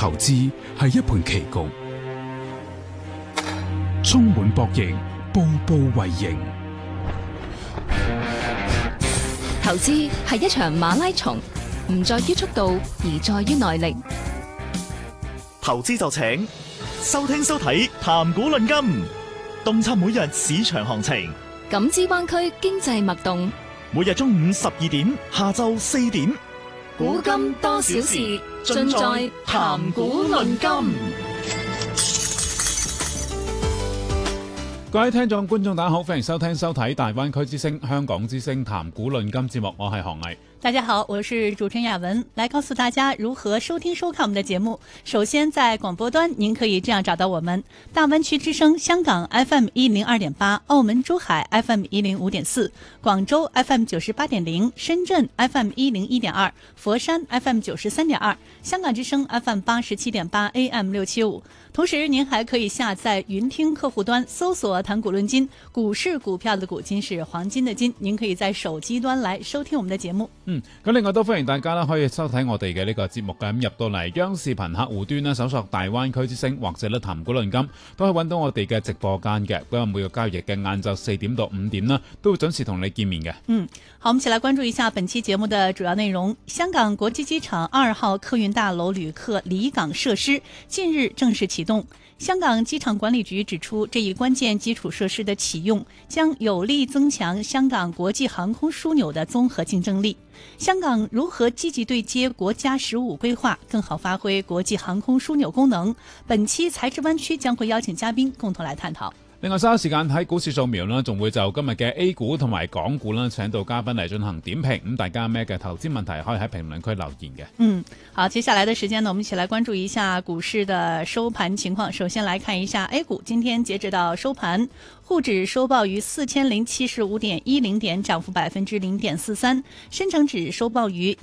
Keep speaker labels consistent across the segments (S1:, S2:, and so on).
S1: 投資係一盤棋局，充滿博弈，步步為營。
S2: 投資係一場馬拉松，唔在於速度，而在於耐力。
S3: 投資就請收聽收睇談股論金，洞察每日市場行情，
S2: 感知灣區經濟脈動。
S3: 每日中午12點，下晝4點，
S2: 古今多少事，盡在談股論金。
S4: 各位聽眾觀眾大家好，歡迎收聽收睇大灣區之聲香港之聲談股論金節目，我係韓毅。
S5: 大家好，我是主持人雅文，來告訴大家如何收聽收看我們的節目。首先在廣播端您可以這樣找到我們：大灣區之聲香港 FM 102.8，澳門珠海 FM 105.4，廣州 FM 98.0，深圳 FM 101.2，佛山 FM 93.2，香港之聲 FM 87.8 AM 675。同時您還可以下載雲聽客戶端，搜索談股論金，股市股票的股，金是黃金的金，您可以在手機端來收聽我們的節目。
S4: 咁另外都歡迎大家啦，可以收睇我哋嘅呢個節目嘅。咁入到嚟央視頻客戶端啦，搜索大灣區之聲或者咧談股論金，都可以揾到我哋嘅直播間嘅。咁每個交易日嘅晏晝4點到5點啦，都會準時同你見面嘅。
S5: 好，我們一起來關注一下本期節目的主要內容。香港國際機場2號客運大樓旅客離港設施近日正式啟動。香港機場管理局指出，這一關鍵基礎設施的啟用將有力增強香港國際航空樞紐的綜合競爭力。香港如何積極對接國家15規劃，更好發揮國際航空樞紐功能？本期財智灣區將會邀請嘉賓共同來探討。
S4: 另外稍後時間喺股市掃描啦，仲會就今日嘅 A 股同埋港股啦，請到嘉賓嚟進行點評。咁大家咩嘅投資問題可以喺評論區留言嘅。
S5: 好，接下來的時間呢，我們一起來關注一下股市的收盤情況。首先來看一下 A 股，今天截止到收盤，滬指收報於4075.10點，漲幅0.43%；深成指收報於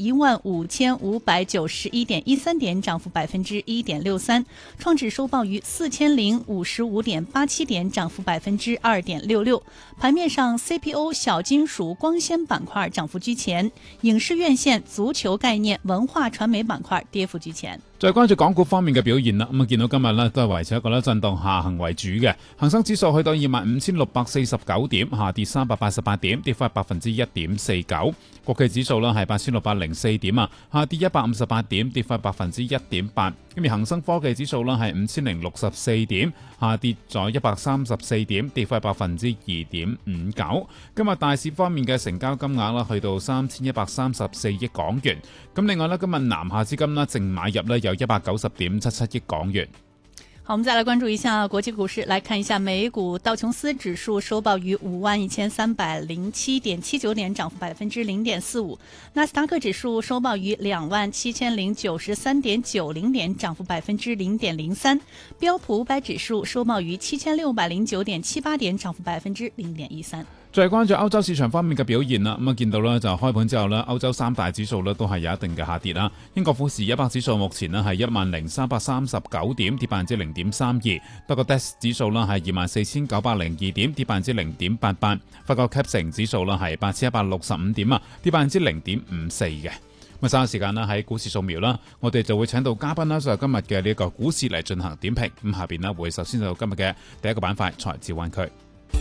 S5: 15591.13點，漲幅1.63%；創指收報於4055.87點，漲幅2.66%。盤面上 ，CPO 小金屬、光纖板塊漲幅居前，影視院線、足球概念、文化傳媒板塊跌幅居前。
S4: 再關注港股方面嘅表現啦，咁見到今日呢都係維持一個咧震盪下行為主嘅，恒生指數去到25,649點，下跌388點，跌幅係1.49%。國企指數呢係8,604點啊，下跌158點，跌幅係1.8%。咁而恒生科技指數呢係5,064點，下跌咗134點，跌幅係2.59%。今日大市方面嘅成交金額啦，去到3,134億港元。咁另外呢，今日南下資金啦淨買入呢有190.77億港元。
S5: 好，我們再來關注一下國際股市，來看一下美股道瓊斯指數收報於51,307.79點，漲幅0.45%；納斯達克指數收報於27,093.90點，漲幅0.03%；標普500指數收報於7,609.78點，漲幅0.13%。
S4: 再關注歐洲市場方面嘅表現啦，咁見到咧就開盤之後咧，歐洲三大指數咧都係有一定嘅下跌啦。英國富時100指數目前咧係10,339點，跌0.32%；德國 DAX 指數咧係24,902點，跌0.88%；法國 CAC 城指數咧係8,165點啊，跌0.54%嘅。咁稍後時間啦，喺股市掃描啦，我哋就會請到嘉賓啦，就今日嘅呢個股市嚟進行點評。咁下邊呢會首先到今日嘅第一個板塊財智灣區。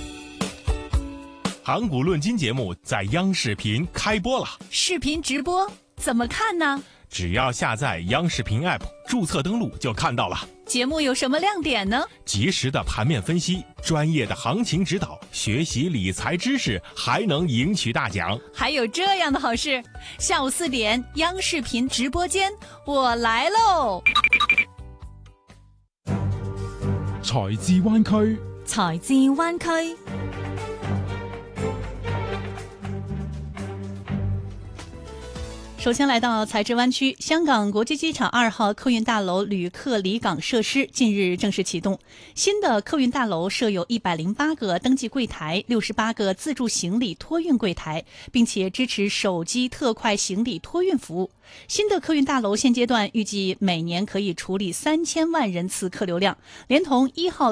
S6: 談股論金節目在央視頻開播了，
S5: 視頻直播怎麼看呢？
S6: 只要下載央視頻 App， 註冊登錄就看到了。
S5: 節目有什麼亮點呢？
S6: 及時的盤面分析，專業的行情指導，學習理財知識，還能贏取大獎。
S5: 還有這樣的好事，下午4點央視頻直播間，我來嘍！
S1: 財智灣區，
S2: 財智灣區。
S5: 首先來到財智灣區，香港國際機場2號客運大樓旅客離港設施近日正式啟動。新的客運大樓設有108個登記櫃台、68個自助行李托運櫃台，並且支持手機特快行李托運服務。新的客運大樓現階段預計每年可以處理3000萬人次客流量，連同1號